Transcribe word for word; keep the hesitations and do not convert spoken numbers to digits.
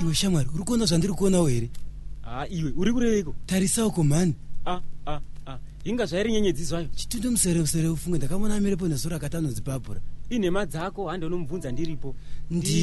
Iwe shamwari, uri kuona zvandiri kuonawo here? Ah, iwe uri kureiko? Tarisawo komani. Ah, ah, ah. Inga zvairi nyenyedzi zvayo. Chitundo musere musere ufunge ndakamona amirepo nezuro akatanonzi papura. Inhema dzako handonomubvunza ndiripo. Ndi